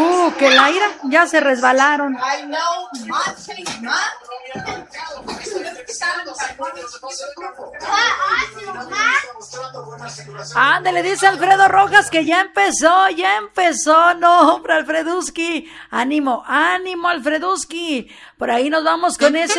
Que la ira, ya se resbalaron. Ándale, dice Alfredo Rojas que ya empezó. No, hombre, Alfreduski. Ánimo, Alfreduski. Por ahí nos vamos con ese